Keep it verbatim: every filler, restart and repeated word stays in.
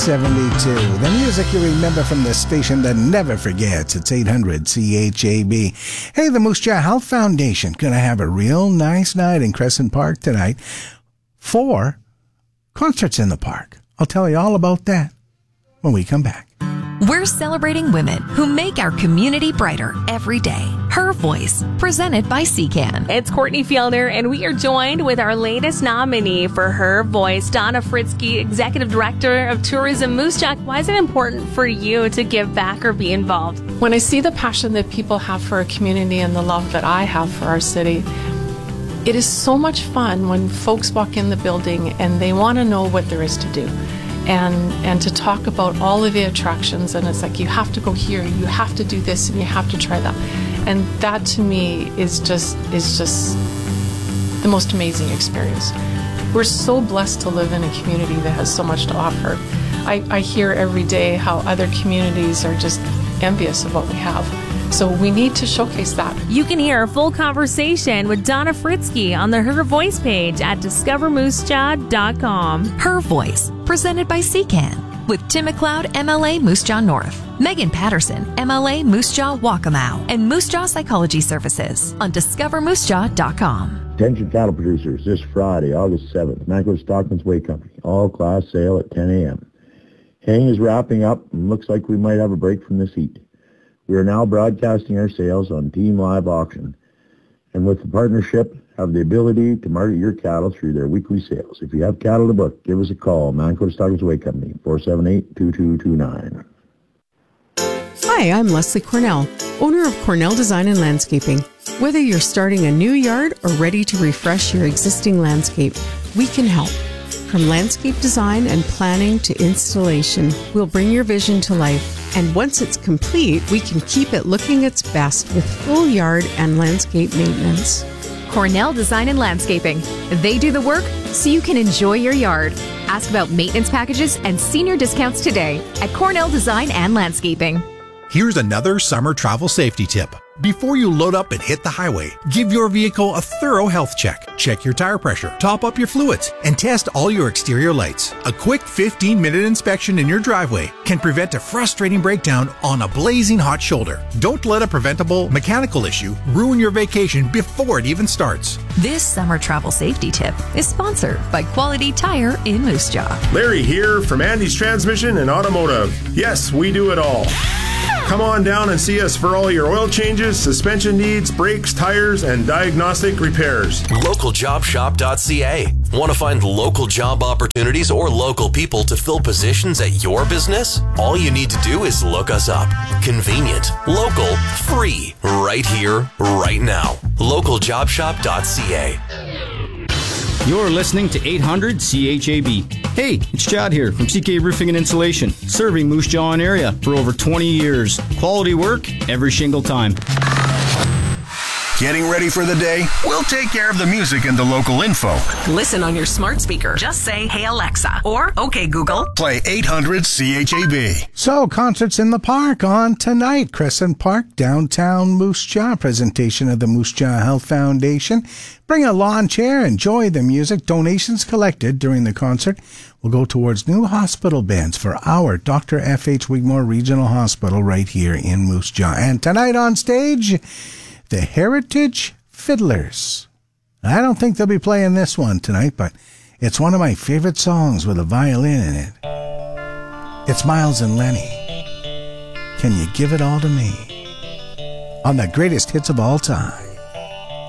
seventy-two. The music you remember from the station that never forgets. It's eight hundred C H A B. Hey, the Moose Jaw Health Foundation gonna have a real nice night in Crescent Park tonight. Four concerts in the park. I'll tell you all about that when we come back. We're celebrating women who make our community brighter every day. Her Voice, presented by C C A N. It's Courtney Fielder, and we are joined with our latest nominee for Her Voice, Donna Fritzke, Executive Director of Tourism Moose Jaw. Why is it important for you to give back or be involved? When I see the passion that people have for a community and the love that I have for our city, it is so much fun when folks walk in the building and they want to know what there is to do. And and to talk about all of the attractions, and it's like, you have to go here, you have to do this, and you have to try that. And that to me is just is just the most amazing experience. We're so blessed to live in a community that has so much to offer. I, I hear every day how other communities are just envious of what we have. So we need to showcase that. You can hear a full conversation with Donna Fritzke on the Her Voice page at discover moose jaw dot com. Her Voice, presented by C C A N, with Tim McLeod, M L A Moose Jaw North, Megan Patterson, M L A Moose Jaw Waccamaw, and Moose Jaw Psychology Services on discover moose jaw dot com. Attention cattle producers, this Friday, August seventh, Manco Stockman's Way Company, all class sale at ten a.m. Haying is wrapping up and looks like we might have a break from this heat. We are now broadcasting our sales on Team Live Auction, and with the partnership, have the ability to market your cattle through their weekly sales. If you have cattle to book, give us a call. Manco Stockman's Way Company, four seven eight, two two two nine. Hi, I'm Leslie Cornell, owner of Cornell Design and Landscaping. Whether you're starting a new yard or ready to refresh your existing landscape, we can help. From landscape design and planning to installation, we'll bring your vision to life. And once it's complete, we can keep it looking its best with full yard and landscape maintenance. Cornell Design and Landscaping. They do the work so you can enjoy your yard. Ask about maintenance packages and senior discounts today at Cornell Design and Landscaping. Here's another summer travel safety tip. Before you load up and hit the highway, give your vehicle a thorough health check. Check your tire pressure, top up your fluids, and test all your exterior lights. A quick fifteen-minute inspection in your driveway can prevent a frustrating breakdown on a blazing hot shoulder. Don't let a preventable mechanical issue ruin your vacation before it even starts. This summer travel safety tip is sponsored by Quality Tire in Moose Jaw. Larry here from Andy's Transmission and Automotive. Yes, we do it all. Come on down and see us for all your oil changes, suspension needs, brakes, tires, and diagnostic repairs. local job shop dot c a. Want to find local job opportunities or local people to fill positions at your business? All you need to do is look us up. Convenient, local, free, right here, right now. local job shop dot c a. You're listening to eight hundred C H A B. Hey, it's Chad here from C K Roofing and Insulation, serving Moose Jaw area for over twenty years. Quality work every shingle time. Getting ready for the day? We'll take care of the music and the local info. Listen on your smart speaker. Just say, "Hey Alexa," or "Okay Google." Play eight hundred C H A B. So, concerts in the park on tonight. Crescent Park, downtown Moose Jaw. Presentation of the Moose Jaw Health Foundation. Bring a lawn chair, enjoy the music. Donations collected during the concert will go towards new hospital beds for our Doctor F H Wigmore Regional Hospital right here in Moose Jaw. And tonight on stage, the Heritage Fiddlers. I don't think they'll be playing this one tonight, but it's one of my favorite songs with a violin in it. It's Miles and Lenny. Can You Give It All to Me? On the greatest hits of all time.